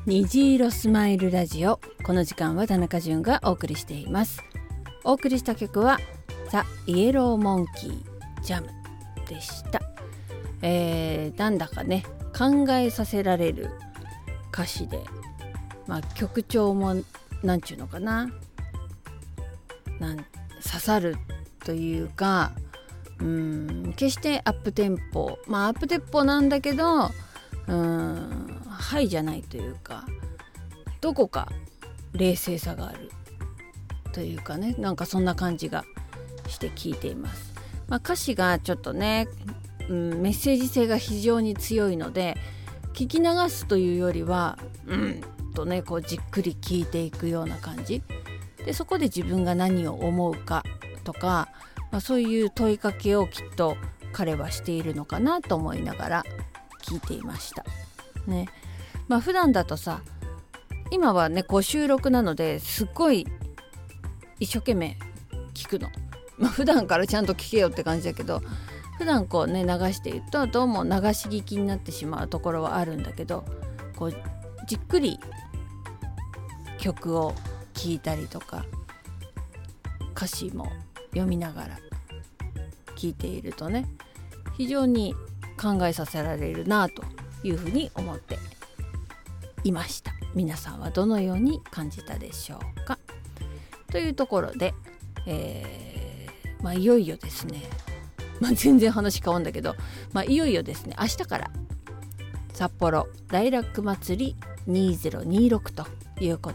虹色スマイルラジオ。この時間は田中潤がお送りしています。お送りした曲はザ・イエローモンキージャムでした。なんだかね考えさせられる歌詞で、曲調もなんちゅうのかな、刺さるというか、決してアップテンポ、アップテンポなんだけどハイじゃないというか、どこか冷静さがあるというかね、なんかそんな感じがして聴いています。歌詞がちょっとね、メッセージ性が非常に強いので、聞き流すというよりはこうじっくり聴いていくような感じで、そこで自分が何を思うかとか、そういう問いかけをきっと彼はしているのかなと思いながら聞いていましたね。普段だとさ、今はねこう収録なのですっごい一生懸命聞くの、普段からちゃんと聞けよって感じだけど、普段こうね流しているとどうも流し聞きになってしまうところはあるんだけど、こうじっくり曲を聴いたりとか歌詞も読みながら聴いているとね、非常に考えさせられるなというふうに思っていました。皆さんはどのように感じたでしょうか。というところで、いよいよですね、全然話変わるんだけど、いよいよですね、明日から札幌ライラック祭り2026ということ